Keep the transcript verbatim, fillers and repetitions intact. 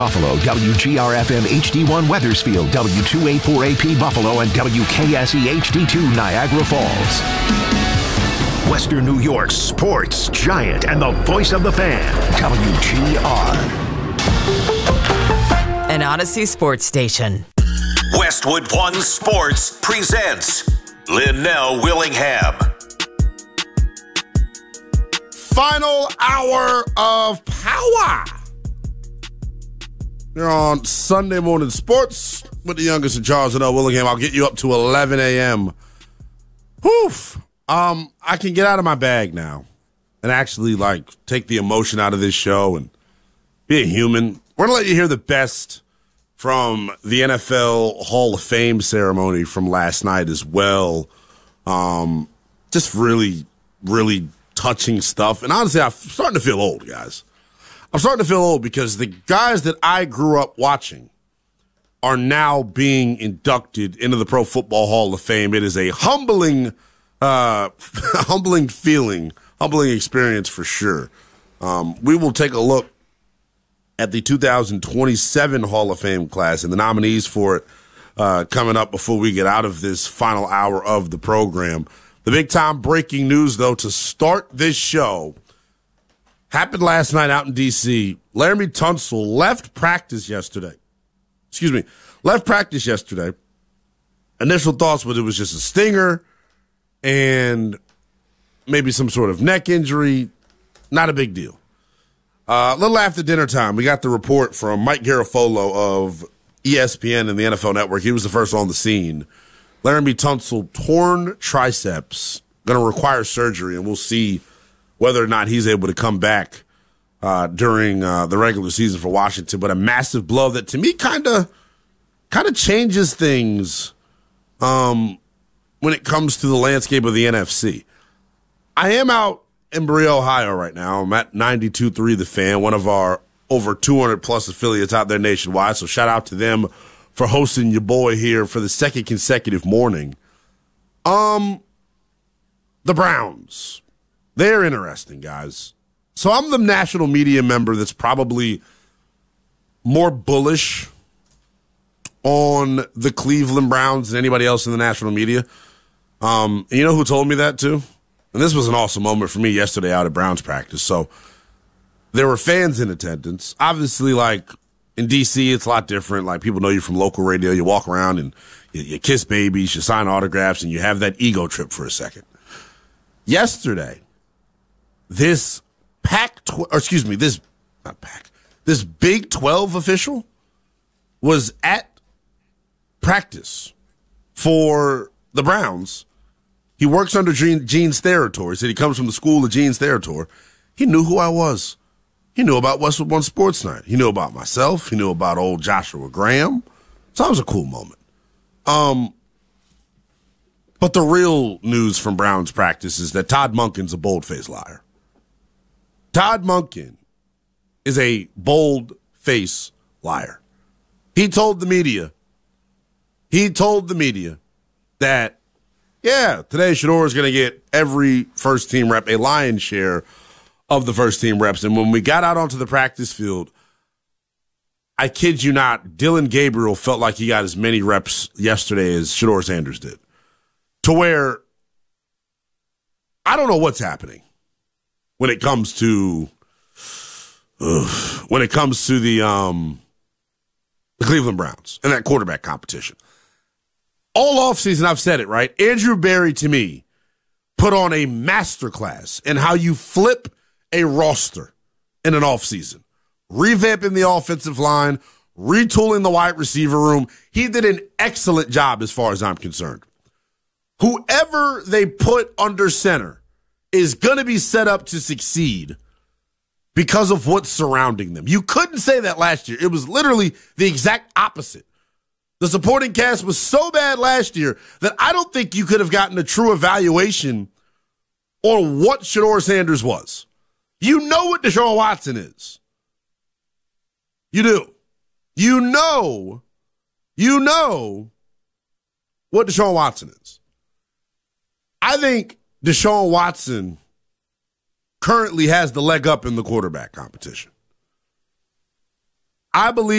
Buffalo, W G R F M H D one Weathersfield, W two eighty-four A P Buffalo, and W K S E H D two Niagara Falls. Western New York's sports giant and the voice of the fan, W G R. An Odyssey sports station. Westwood One Sports presents Linnell Willingham. Final hour of power. You're on Sunday Morning Sports with the youngest in Charles and L. Willingham. I'll get you up to eleven a.m. Whew. Um, I can get out of my bag now and actually, like, take the emotion out of this show and be a human. We're going to let you hear the best from the N F L Hall of Fame ceremony from last night as well. Um, just really, really touching stuff. And honestly, I'm starting to feel old, guys. I'm starting to feel old because the guys that I grew up watching are now being inducted into the Pro Football Hall of Fame. It is a humbling, uh, humbling feeling, humbling experience for sure. Um, we will take a look at the two thousand twenty-seven Hall of Fame class and the nominees for it uh, coming up before we get out of this final hour of the program. The big time breaking news, though, to start this show happened last night out in D C. Laremy Tunsil left practice yesterday. Excuse me, left practice yesterday. Initial thoughts was it was just a stinger and maybe some sort of neck injury. Not a big deal. Uh, a little after dinner time, we got the report from Mike Garafolo of E S P N and the N F L Network. He was the first on the scene. Laremy Tunsil, torn triceps, going to require surgery, and we'll see whether or not he's able to come back uh, during uh, the regular season for Washington. But a massive blow that, to me, kind of kind of changes things um, when it comes to the landscape of the N F C. I am out in Berea, Ohio right now. I'm at ninety-two point three The Fan, one of our over two hundred plus affiliates out there nationwide. So shout out to them for hosting your boy here for the second consecutive morning. Um, the Browns. They're interesting, guys. So I'm the national media member that's probably more bullish on the Cleveland Browns than anybody else in the national media. Um, and you know who told me that too? And this was an awesome moment for me yesterday out at Browns practice. So there were fans in attendance. Obviously, like in D C, it's a lot different. Like people know you from local radio. You walk around and you, you kiss babies, you sign autographs, and you have that ego trip for a second. Yesterday, this Pac, tw- or excuse me, this, not Pac, this Big twelve official was at practice for the Browns. He works under Gene, Gene's Therator. He said he comes from the school of Gene's Therator. He knew who I was. He knew about Westwood One Sports Night. He knew about myself. He knew about old Joshua Graham. So that was a cool moment. Um, but the real news from Browns practice is that Todd Monken's a bold-faced liar. Todd Monken is a bold-faced liar. He told the media, he told the media that, yeah, today Shedeur is going to get every first-team rep, a lion's share of the first-team reps. And when we got out onto the practice field, I kid you not, Dillon Gabriel felt like he got as many reps yesterday as Shedeur Sanders did. To where I don't know what's happening when it comes to ugh, when it comes to the um, the Cleveland Browns and that quarterback competition. All offseason, I've said it, right? Andrew Berry, to me, put on a masterclass in how you flip a roster in an offseason. Revamping the offensive line, retooling the wide receiver room. He did an excellent job as far as I'm concerned. Whoever they put under center is going to be set up to succeed because of what's surrounding them. You couldn't say that last year. It was literally the exact opposite. The supporting cast was so bad last year that I don't think you could have gotten a true evaluation on what Shedeur Sanders was. You know what Deshaun Watson is. You do. You know, you know what Deshaun Watson is. I think Deshaun Watson currently has the leg up in the quarterback competition. I believe